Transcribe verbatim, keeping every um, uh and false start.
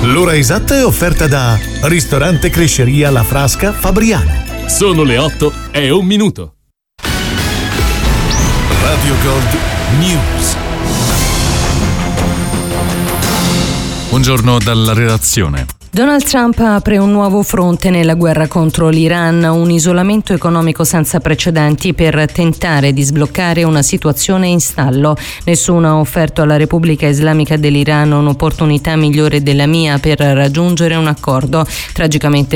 L'ora esatta è offerta da Ristorante Cresceria La Frasca Fabriano. Sono le otto e un minuto. Radio Gold News. Buongiorno dalla redazione. Donald Trump apre un nuovo fronte nella guerra contro l'Iran, un isolamento economico senza precedenti per tentare di sbloccare una situazione in stallo. Nessuno ha offerto alla Repubblica Islamica dell'Iran un'opportunità migliore della mia per raggiungere un accordo. Tragicamente